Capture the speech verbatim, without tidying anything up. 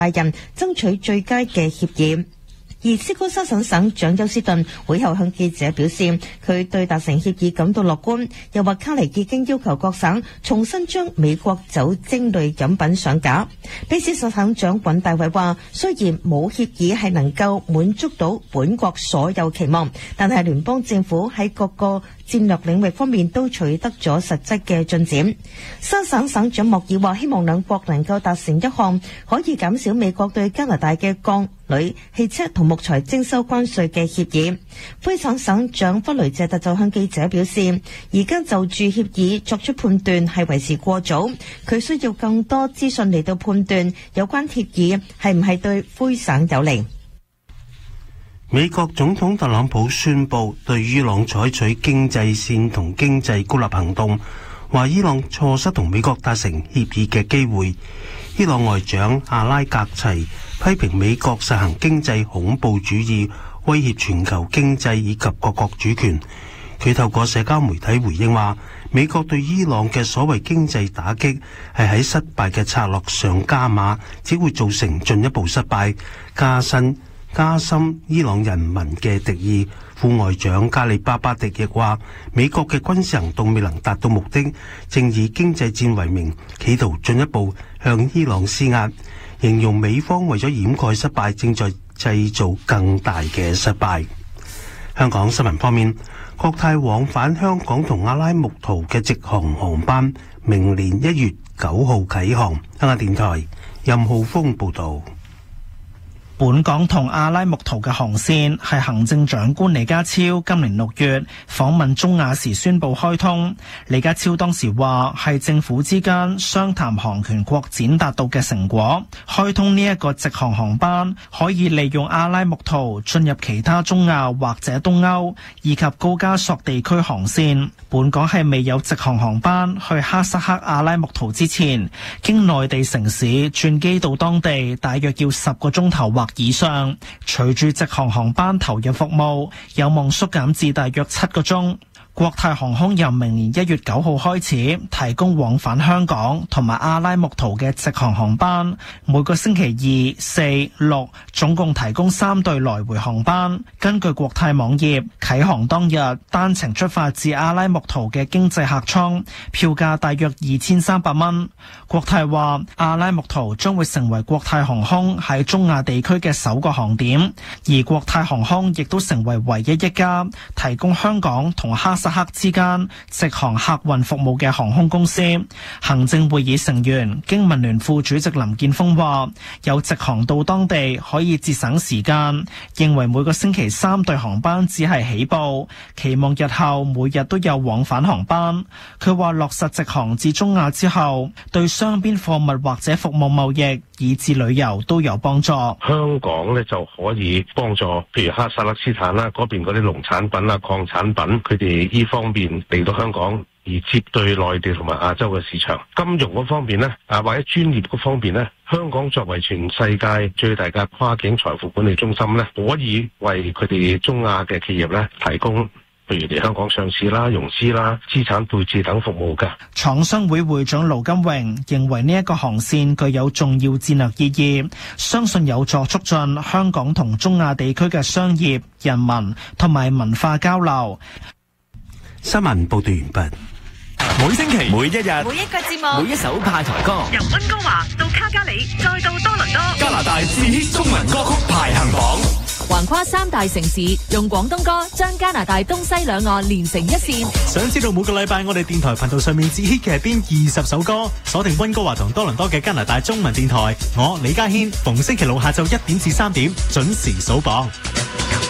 人爭取最佳嘅協議。而斯科沙省省長休斯頓會後向記者表示，佢對達成協議感到樂觀，又話卡尼已經要求各省重新將美國酒精類飲品上架。卑斯省省長尹大偉話，雖然冇協議係能夠滿足到本國所有期望，但係聯邦政府喺各個戰略領域方面都取得咗實質嘅進展。沙省省長莫爾話，希望兩國能夠達成一項可以減少美國對加拿大嘅鋼、鋁、汽車同木材徵收關稅嘅協議。魁省省長弗雷謝特就向記者表示，而家就住協議作出判斷係為時過早，佢需要更多資訊嚟到判斷有關協議係唔係對魁省有利。 美國總統特朗普宣布對伊朗採取經濟線同經濟孤立行動，話伊朗錯失同美國達成協議嘅機會。伊朗外長阿拉格齊批評美國實行經濟恐怖主義，威脅全球經濟以及各國主權。佢透過社交媒體回應話，美國對伊朗嘅所謂經濟打擊係喺失敗嘅策略上加碼，只會造成進一步失敗，加深加深伊朗人民嘅敵意。副外長加里巴巴迪亦話，美國嘅軍事行動未能達到目的，正以經濟戰為名，企圖進一步向伊朗施壓，形容美方為咗掩蓋失敗，正在製造更大嘅失敗。香港新聞方面，國泰往返香港同阿拉木圖嘅直航航班明年一月九號啟航。香港電台任浩峰報道。 本港同阿拉木圖嘅航線係行政長官李家超今年六月訪問中亞時宣布開通。李家超當時話係政府之間商談航權擴展達到嘅成果。開通呢一個直航航班可以利用阿拉木圖進入其他中亞或者東歐以及高加索地區航線。本港係未有直航航班去哈薩克阿拉木圖之前，經內地城市轉機到當地大約要十個鐘頭或以上。隨住直航航班投入服務，有望縮減至大約七個鐘。國泰航空由明年一月九號開始提供往返香港同埋阿拉木圖嘅直航航班，每個星期二、四、六總共提供三對來回航班。根據國泰網頁，啟航當日單程出發至阿拉木圖嘅經濟客艙票價大約二千三百蚊。國泰話，阿拉木圖將會成為國泰航空喺中亞地區嘅首個航點，而國泰航空亦都成為唯一一家提供香港同哈薩克之間直航客運服務嘅航空公司。行政會議成員經民聯副主席林健鋒話，有直航到當地可以節省時間，認為每個星期三對航班只係起步，期望日後每日都有往返航班。佢話落實直航至中亞之後，對雙邊貨物或者服務貿易以至旅遊都有幫助。 香港呢就可以幫助，譬如哈薩克斯坦啦，嗰邊嗰啲農產品啊、礦產品，佢哋呢方面嚟到香港而接對內地同埋亞洲嘅市場。金融嗰方面呢，啊或者專業嗰方面呢，香港作為全世界最大嘅跨境財富管理中心呢，可以為佢哋中亞嘅企業呢提供，譬如嚟香港上市啦、融資啦、資產配置等服務嘅。 廠商會會長盧金榮認為呢一個航線具有重要戰略意義，相信有助促進香港同中亞地區嘅商業、人民同埋文化交流。 新聞報道完畢。 每星期、每一日、 每一個節目、 每一首派台歌， 由溫哥華到卡加里，再到多倫多， 加拿大最 hit 中文歌曲排行榜， 橫跨三大城市，用廣東歌將加拿大東西兩岸連成一線。 想知道每個禮拜我哋電台頻道上面最 hit 嘅係邊二十首歌？鎖定溫哥華同多倫多嘅加拿大中文電台，我李家軒逢星期六下晝一點至三點準時數榜。